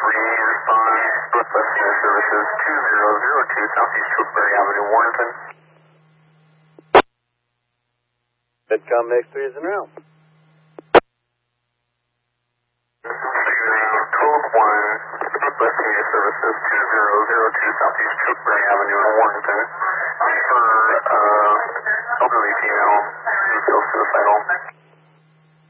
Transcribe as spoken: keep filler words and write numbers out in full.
Respond, Northwest Senior Services two zero zero two Southeast Tewksbury Avenue, Warrenton. Medcom next three is en route. Code one, Northwest Senior Services two zero zero two Southeast Tewksbury Avenue in Warrenton for uh, elderly female who feels suicidal.